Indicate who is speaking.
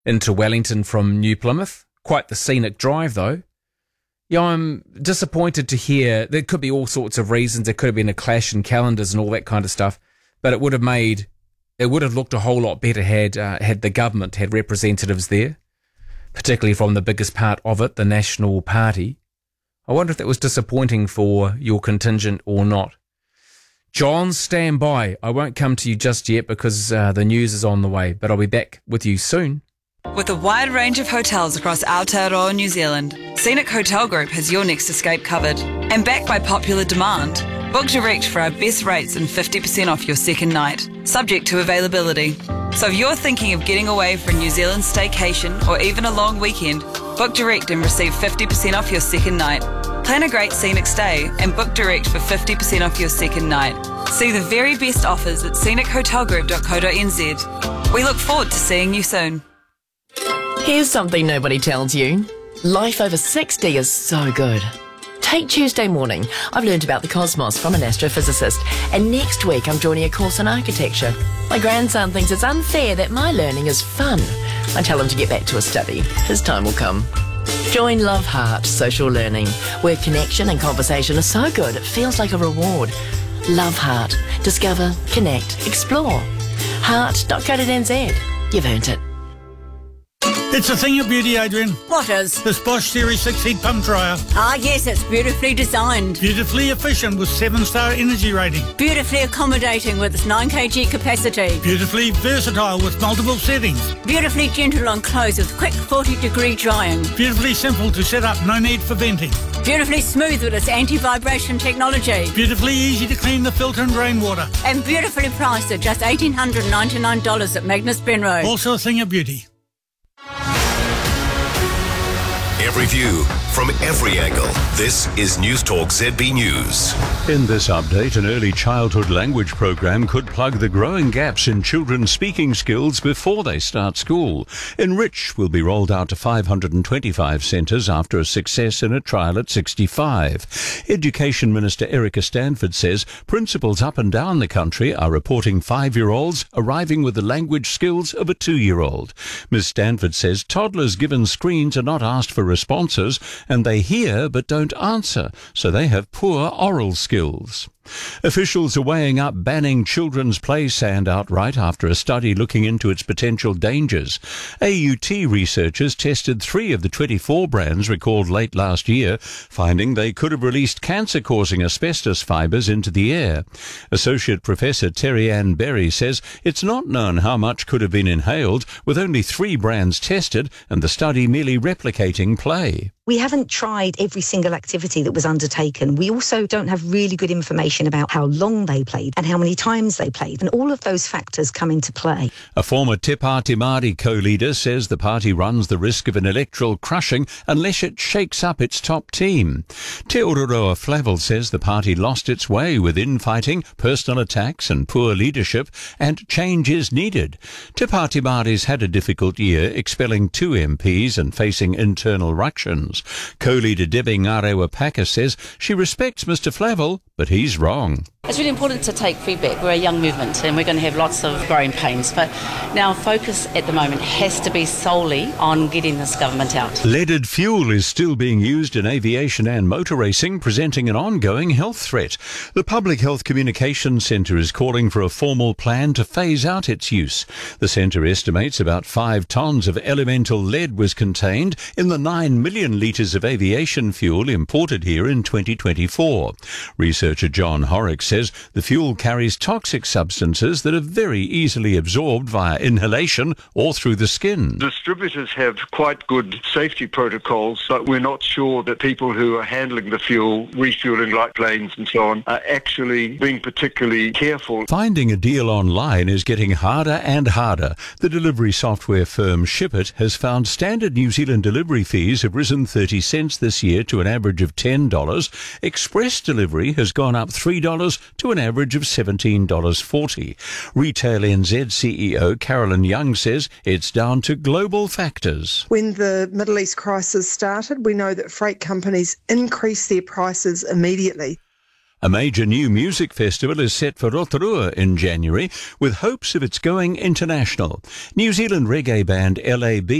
Speaker 1: into Wellington from New Plymouth. Quite the scenic drive, though. Yeah, I'm disappointed to hear there could be all sorts of reasons. There could have been a clash in calendars and all that kind of stuff, but it would have looked a whole lot better had the government had representatives there, particularly from the biggest part of it, the National Party. I wonder if that was disappointing for your contingent or not. John, stand by. I won't come to you just yet because the news is on the way, but I'll be back with you soon.
Speaker 2: With a wide range of hotels across Aotearoa, New Zealand, Scenic Hotel Group has your next escape covered. And backed by popular demand, book direct for our best rates and 50% off your second night, subject to availability. So if you're thinking of getting away for a New Zealand staycation or even a long weekend, book direct and receive 50% off your second night. Plan a great scenic stay and book direct for 50% off your second night. See the very best offers at scenichotelgroup.co.nz. We look forward to seeing you soon.
Speaker 3: Here's something nobody tells you. Life over 60 is so good. Take Tuesday morning. I've learned about the cosmos from an astrophysicist, and next week I'm joining a course on architecture. My grandson thinks it's unfair that my learning is fun. I tell him to get back to his study. His time will come. Join Love Heart Social Learning, where connection and conversation are so good it feels like a reward. Love Heart. Discover, connect, explore. Heart.co.nz. You've earned it.
Speaker 4: It's a thing of beauty, Adrian.
Speaker 5: What is?
Speaker 4: This Bosch Series 6 heat pump dryer.
Speaker 5: Ah, yes, it's beautifully designed.
Speaker 4: Beautifully efficient with 7-star energy rating.
Speaker 5: Beautifully accommodating with its 9 kg capacity.
Speaker 4: Beautifully versatile with multiple settings.
Speaker 5: Beautifully gentle on clothes with quick 40-degree drying.
Speaker 4: Beautifully simple to set up, no need for venting.
Speaker 5: Beautifully smooth with its anti-vibration technology.
Speaker 4: Beautifully easy to clean the filter and rainwater.
Speaker 5: And beautifully priced at just $1,899 at Magnus Penrose.
Speaker 4: Also a thing of beauty.
Speaker 6: Every view from every angle. This is News Talk ZB News.
Speaker 7: In this update, an early childhood language program could plug the growing gaps in children's speaking skills before they start school. Enrich will be rolled out to 525 centres after a success in a trial at 65. Education Minister Erica Stanford says principals up and down the country are reporting 5-year-olds arriving with the language skills of a 2-year-old. Ms Stanford says toddlers given screens are not asked for responses, and they hear but don't answer, so they have poor oral skills. Officials are weighing up banning children's play sand outright after a study looking into its potential dangers. AUT researchers tested 3 of the 24 brands recalled late last year, finding they could have released cancer-causing asbestos fibres into the air. Associate Professor Terry Ann Berry says it's not known how much could have been inhaled, with only 3 brands tested and the study merely replicating play.
Speaker 8: We haven't tried every single activity that was undertaken. We also don't have really good information about how long they played and how many times they played, and all of those factors come into play.
Speaker 7: A former Te Pāti Māori co-leader says the party runs the risk of an electoral crushing unless it shakes up its top team. Te Ororoa Flavel says the party lost its way with infighting, personal attacks and poor leadership, and change is needed. Te Pāti Māori's had a difficult year, expelling 2 MPs and facing internal ructions. Co-leader Debbie Ngarewa-Packer says she respects Mr Flavel, but he's wrong.
Speaker 9: It's really important to take feedback. We're a young movement and we're going to have lots of growing pains, but now focus at the moment has to be solely on getting this government out.
Speaker 7: Leaded fuel is still being used in aviation and motor racing, presenting an ongoing health threat. The Public Health Communications Centre is calling for a formal plan to phase out its use. The centre estimates about 5 tonnes of elemental lead was contained in the 9 million litres of aviation fuel imported here in 2024. Researcher John Horrocks says the fuel carries toxic substances that are very easily absorbed via inhalation or through the skin.
Speaker 10: Distributors have quite good safety protocols, but we're not sure that people who are handling the fuel, refueling like planes and so on, are actually being particularly careful.
Speaker 7: Finding a deal online is getting harder and harder. The delivery software firm Shipit has found standard New Zealand delivery fees have risen 30 cents this year to an average of $10. Express delivery has gone up $3 to an average of $17.40. Retail NZ CEO Carolyn Young says it's down to global factors.
Speaker 11: When the Middle East crisis started, we know that freight companies increased their prices immediately.
Speaker 7: A major new music festival is set for Rotorua in January, with hopes of its going international. New Zealand reggae band LAB